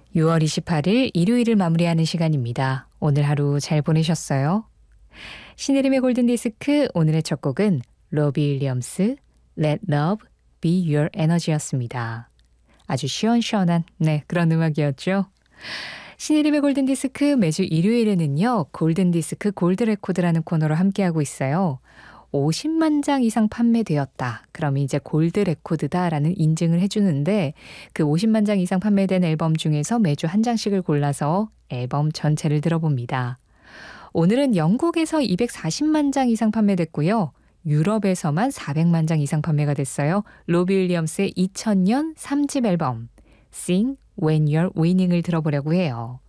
6월 28일 일요일을 마무리하는 시간입니다. 오늘 하루 잘 보내셨어요? 신혜림의 골든디스크 오늘의 첫 곡은 로비 윌리엄스 Let Love Be Your Energy였습니다. 아주 시원시원한 그런 음악이었죠. 신혜림의 골든디스크 매주 일요일에는요. 골든디스크 골드레코드라는 코너로 함께하고 있어요. 50만 장 이상 판매되었다. 그럼 이제 골드레코드다라는 인증을 해주는데 그 50만 장 이상 판매된 앨범 중에서 매주 한 장씩을 골라서 앨범 전체를 들어봅니다. 오늘은 영국에서 240만 장 이상 판매됐고요. 유럽에서만 400만 장 이상 판매가 됐어요. 로비 윌리엄스의 2000년 3집 앨범 Sing When You're Winning을 들어보려고 해요.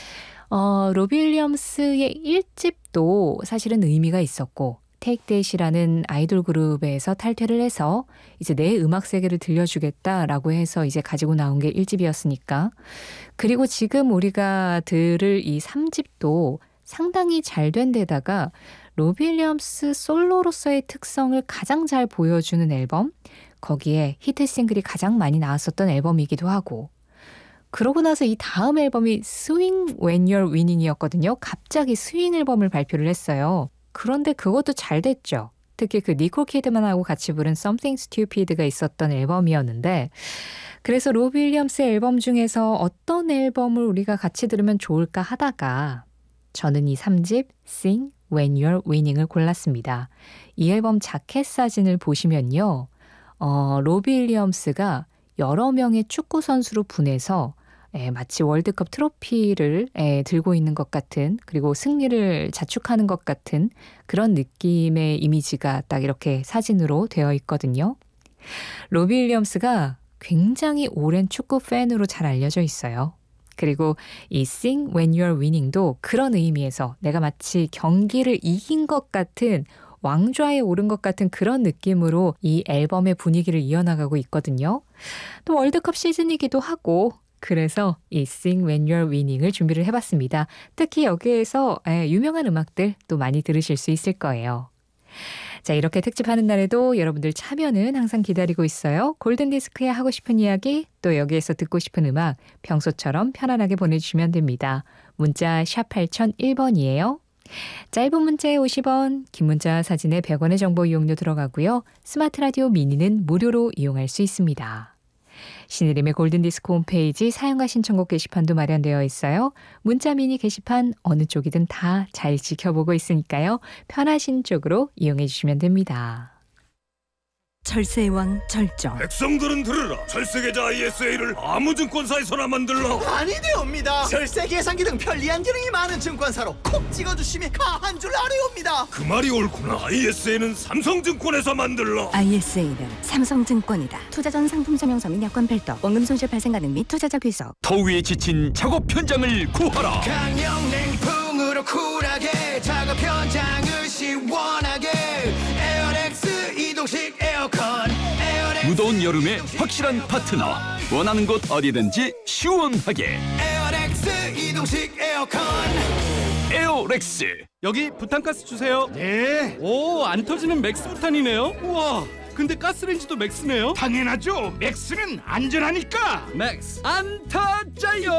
로비 윌리엄스의 1집도 사실은 의미가 있었고 Take That이라는 아이돌 그룹에서 탈퇴를 해서 이제 내 음악 세계를 들려주겠다라고 해서 이제 가지고 나온 게 1집이었으니까. 그리고 지금 우리가 들을 이 3집도 상당히 잘 된 데다가 로비 윌리엄스 솔로로서의 특성을 가장 잘 보여주는 앨범, 거기에 히트 싱글이 가장 많이 나왔었던 앨범이기도 하고, 그러고 나서 이 다음 앨범이 Swing When You're Winning이었거든요. 갑자기 스윙 앨범을 발표를 했어요. 그런데 그것도 잘 됐죠. 특히 그 니콜 키드만하고 같이 부른 Something Stupid가 있었던 앨범이었는데, 그래서 로비 윌리엄스의 앨범 중에서 어떤 앨범을 우리가 같이 들으면 좋을까 하다가 저는 이 3집 Sing When You're Winning을 골랐습니다. 이 앨범 자켓 사진을 보시면요. 로비 윌리엄스가 여러 명의 축구 선수로 분해서 마치 월드컵 트로피를 들고 있는 것 같은, 그리고 승리를 자축하는 것 같은 그런 느낌의 이미지가 딱 이렇게 사진으로 되어 있거든요. 로비 윌리엄스가 굉장히 오랜 축구 팬으로 잘 알려져 있어요. 그리고 이 Sing When You're Winning도 그런 의미에서 내가 마치 경기를 이긴 것 같은, 왕좌에 오른 것 같은 그런 느낌으로 이 앨범의 분위기를 이어나가고 있거든요. 또 월드컵 시즌이기도 하고, 그래서 이 Sing When You're Winning을 준비를 해봤습니다. 특히 여기에서 유명한 음악들 또 많이 들으실 수 있을 거예요. 자, 이렇게 특집하는 날에도 여러분들 참여는 항상 기다리고 있어요. 골든디스크에 하고 싶은 이야기, 또 여기에서 듣고 싶은 음악 평소처럼 편안하게 보내주시면 됩니다. 문자 샵 8001번이에요. 짧은 문자에 50원, 긴 문자 사진에 100원의 정보 이용료 들어가고요. 스마트 라디오 미니는 무료로 이용할 수 있습니다. 신혜림의 골든디스크 홈페이지 사용과 신청곡 게시판도 마련되어 있어요. 문자 미니 게시판 어느 쪽이든 다 잘 지켜보고 있으니까요. 편하신 쪽으로 이용해 주시면 됩니다. 철새의 왕 절정. 백성들은 들으라. 철새계좌 ISA를 아무 증권사에서나 만들라. 아니되옵니다. 절세 계산기 등 편리한 기능이 많은 증권사로 콕 찍어주시면 가한 줄 아뢰옵니다. 그 말이 옳구나. ISA는 삼성증권에서 만들라. ISA는 삼성증권이다. 투자 전 상품 설명서 및 여건 별도. 원금 손실 발생 가능 및 투자자 귀속. 더위에 지친 작업 현장을 구하라. 강력냉풍으로 쿨하게 작업 현장을 시원하게 에어렉스 이동식 에어컨. 무더운 여름에 확실한 파트너. 원하는 곳 어디든지 시원하게. 에어렉스 이동식 에어컨. 에어렉스. 여기 부탄가스 주세요. 네. 오, 안 터지는 맥스 부탄이네요. 우와, 근데 가스레인지도 맥스네요. 당연하죠. 맥스는 안전하니까. 맥스 안 터져요.